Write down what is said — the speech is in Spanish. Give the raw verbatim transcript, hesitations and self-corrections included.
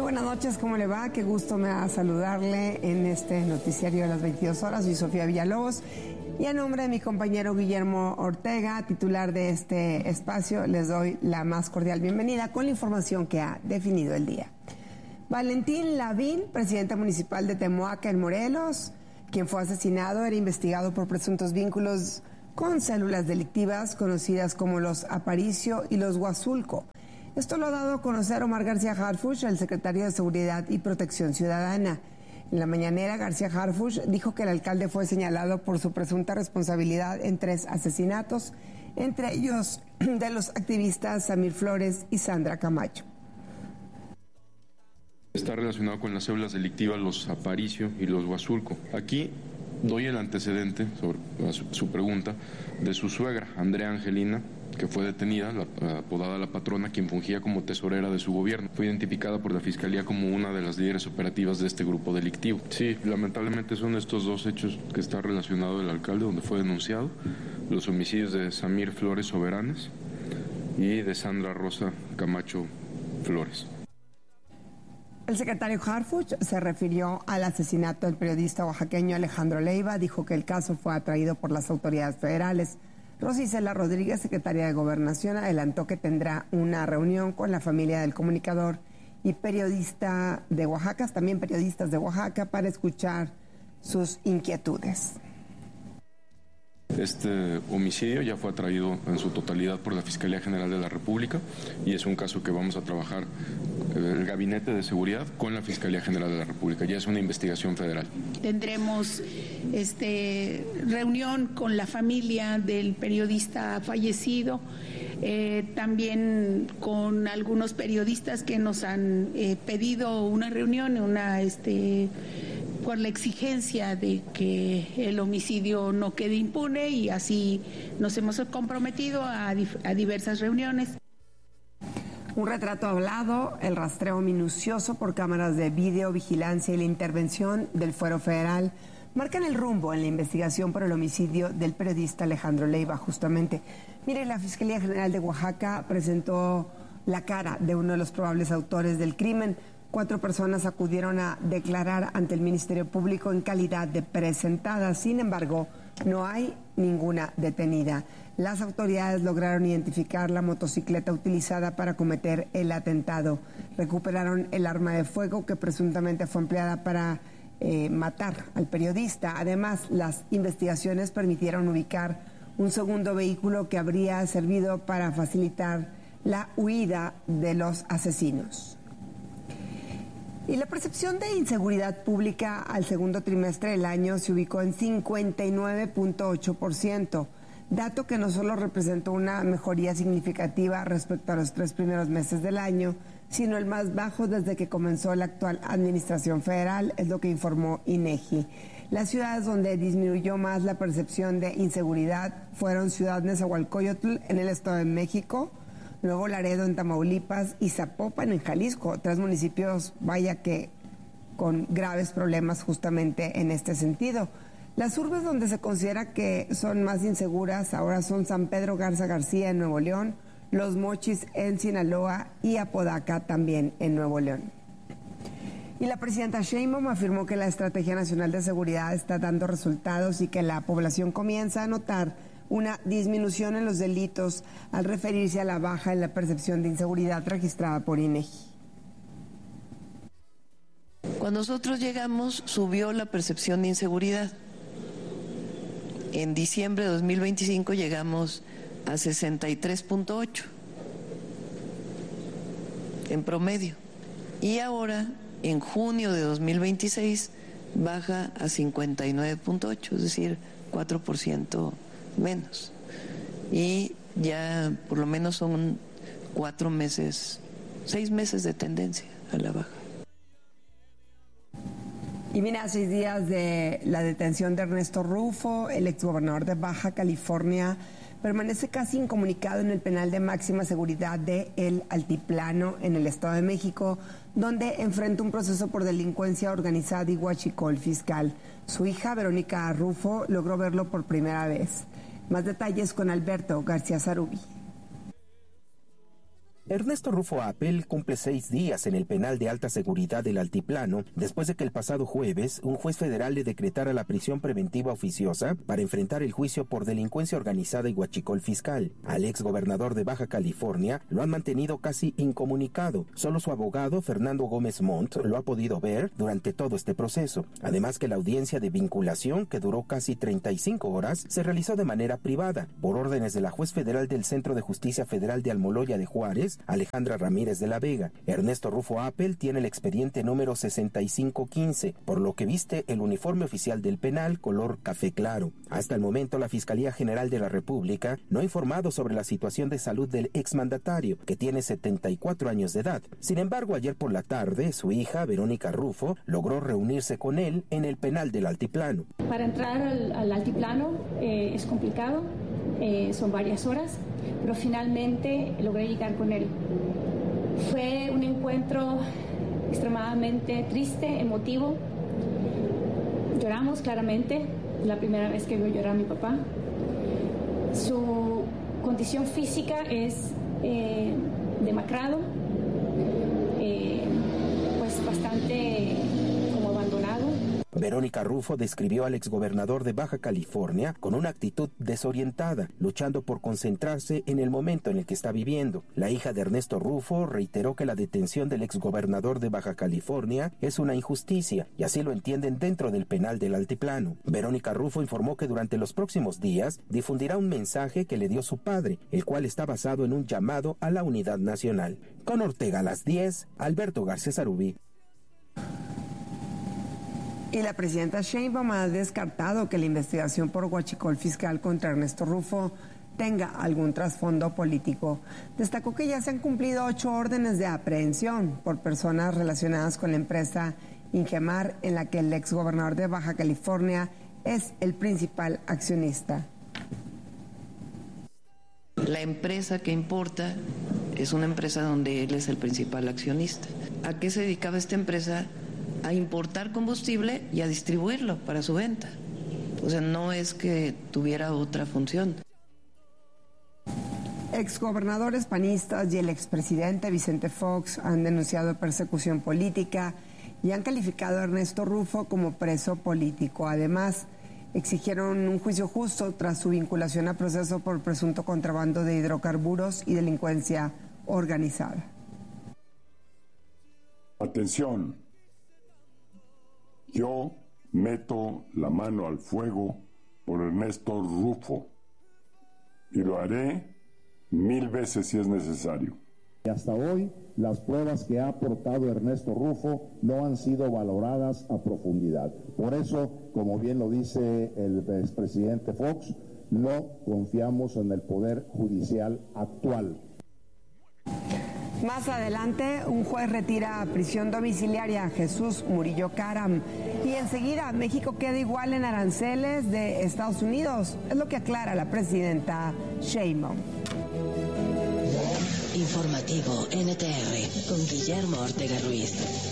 buenas noches, ¿cómo le va? Qué gusto me da saludarle en este noticiario de las veintidós horas. Soy Sofía Villalobos y a nombre de mi compañero Guillermo Ortega, titular de este espacio, les doy la más cordial bienvenida con la información que ha definido el día. Valentín Lavín, presidente municipal de Temoaca en Morelos, quien fue asesinado, era investigado por presuntos vínculos con células delictivas conocidas como los Aparicio y los Huazulco. Esto lo ha dado a conocer Omar García Harfuch, el secretario de Seguridad y Protección Ciudadana. En la mañanera, García Harfuch dijo que el alcalde fue señalado por su presunta responsabilidad en tres asesinatos, entre ellos de los activistas Samir Flores y Sandra Camacho. Está relacionado con las células delictivas, los Aparicio y los Huazulco. Aquí doy el antecedente sobre su, su pregunta de su suegra, Andrea Angelina, que fue detenida, la, apodada La Patrona, quien fungía como tesorera de su gobierno. Fue identificada por la Fiscalía como una de las líderes operativas de este grupo delictivo. Sí, lamentablemente son estos dos hechos que está relacionado el alcalde, donde fue denunciado, los homicidios de Samir Flores Soberanes y de Sandra Rosa Camacho Flores. El secretario Harfuch se refirió al asesinato del periodista oaxaqueño Alejandro Leiva, dijo que el caso fue atraído por las autoridades federales. Rosy Cela Rodríguez, secretaria de Gobernación, adelantó que tendrá una reunión con la familia del comunicador y periodista de Oaxaca, también periodistas de Oaxaca, para escuchar sus inquietudes. Este homicidio ya fue atraído en su totalidad por la Fiscalía General de la República y es un caso que vamos a trabajar el Gabinete de Seguridad con la Fiscalía General de la República. Ya es una investigación federal. Tendremos este, reunión con la familia del periodista fallecido, eh, también con algunos periodistas que nos han eh, pedido una reunión, una este por la exigencia de que el homicidio no quede impune, y así nos hemos comprometido a, a diversas reuniones. Un retrato hablado, el rastreo minucioso por cámaras de videovigilancia y la intervención del Fuero Federal marcan el rumbo en la investigación por el homicidio del periodista Alejandro Leiva, justamente. Mire, la Fiscalía General de Oaxaca presentó la cara de uno de los probables autores del crimen. Cuatro personas acudieron a declarar ante el Ministerio Público en calidad de presentadas. Sin embargo, no hay ninguna detenida. Las autoridades lograron identificar la motocicleta utilizada para cometer el atentado. Recuperaron el arma de fuego que presuntamente fue empleada para eh, matar al periodista. Además, las investigaciones permitieron ubicar un segundo vehículo que habría servido para facilitar la huida de los asesinos. Y la percepción de inseguridad pública al segundo trimestre del año se ubicó en cincuenta y nueve punto ocho por ciento, dato que no solo representó una mejoría significativa respecto a los tres primeros meses del año, sino el más bajo desde que comenzó la actual administración federal, es lo que informó INEGI. Las ciudades donde disminuyó más la percepción de inseguridad fueron Ciudad Nezahualcóyotl en el Estado de México, Nuevo Laredo en Tamaulipas y Zapopan en Jalisco, tres municipios, vaya que con graves problemas justamente en este sentido. Las urbes donde se considera que son más inseguras ahora son San Pedro Garza García en Nuevo León, Los Mochis en Sinaloa y Apodaca también en Nuevo León. Y la presidenta Sheinbaum afirmó que la Estrategia Nacional de Seguridad está dando resultados y que la población comienza a notar una disminución en los delitos al referirse a la baja en la percepción de inseguridad registrada por INEGI. Cuando nosotros llegamos, subió la percepción de inseguridad. En diciembre de dos mil veinticinco llegamos a sesenta y tres punto ocho en promedio. Y ahora, en junio de dos mil veintiséis, baja a cincuenta y nueve punto ocho, es decir, cuatro por ciento menos, y ya por lo menos son cuatro meses, seis meses de tendencia a la baja. Y mira, a seis días de la detención de Ernesto Rufo, el exgobernador de Baja California permanece casi incomunicado en el penal de máxima seguridad de El Altiplano en el Estado de México, donde enfrenta un proceso por delincuencia organizada y huachicol fiscal. Su hija, Verónica Rufo, logró verlo por primera vez. Más detalles con Alberto García Zarubi. Ernesto Rufo Appel cumple seis días en el penal de alta seguridad del Altiplano después de que el pasado jueves un juez federal le decretara la prisión preventiva oficiosa para enfrentar el juicio por delincuencia organizada y huachicol fiscal. Al exgobernador de Baja California lo han mantenido casi incomunicado. Solo su abogado, Fernando Gómez Montt, lo ha podido ver durante todo este proceso. Además que la audiencia de vinculación, que duró casi treinta y cinco horas, se realizó de manera privada, por órdenes de la juez federal del Centro de Justicia Federal de Almoloya de Juárez, Alejandra Ramírez de la Vega. Ernesto Rufo Appel tiene el expediente número sesenta y cinco quince, por lo que viste el uniforme oficial del penal color café claro. Hasta el momento, la Fiscalía General de la República no ha informado sobre la situación de salud del exmandatario, que tiene setenta y cuatro años de edad. Sin embargo, ayer por la tarde, su hija, Verónica Rufo, logró reunirse con él en el penal del Altiplano. Para entrar al, al Altiplano eh, es complicado, eh, son varias horas, pero finalmente logré llegar con él. Fue un encuentro extremadamente triste, emotivo. Lloramos claramente, la primera vez que veo llorar a mi papá. Su condición física es eh, demacrado, eh, pues bastante como abandonado. Verónica Rufo describió al exgobernador de Baja California con una actitud desorientada, luchando por concentrarse en el momento en el que está viviendo. La hija de Ernesto Rufo reiteró que la detención del exgobernador de Baja California es una injusticia, y así lo entienden dentro del penal del Altiplano. Verónica Rufo informó que durante los próximos días difundirá un mensaje que le dio su padre, el cual está basado en un llamado a la unidad nacional. Con Ortega a las diez, Alberto García Sarubi. Y la presidenta Sheinbaum ha descartado que la investigación por huachicol fiscal contra Ernesto Rufo tenga algún trasfondo político. Destacó que ya se han cumplido ocho órdenes de aprehensión por personas relacionadas con la empresa Ingemar, en la que el exgobernador de Baja California es el principal accionista. La empresa que importa es una empresa donde él es el principal accionista. ¿A qué se dedicaba esta empresa? A importar combustible y a distribuirlo para su venta. O sea, no es que tuviera otra función. Exgobernadores panistas y el expresidente Vicente Fox han denunciado persecución política y han calificado a Ernesto Rufo como preso político. Además, exigieron un juicio justo tras su vinculación a proceso por presunto contrabando de hidrocarburos y delincuencia organizada. Atención. Yo meto la mano al fuego por Ernesto Rufo y lo haré mil veces si es necesario. Y hasta hoy, las pruebas que ha aportado Ernesto Rufo no han sido valoradas a profundidad. Por eso, como bien lo dice el expresidente Fox, no confiamos en el Poder Judicial actual. Más adelante, un juez retira a prisión domiciliaria a Jesús Murillo Caram. Y enseguida, México queda igual en aranceles de Estados Unidos. Es lo que aclara la presidenta Sheinbaum. Informativo N T R con Guillermo Ortega Ruiz.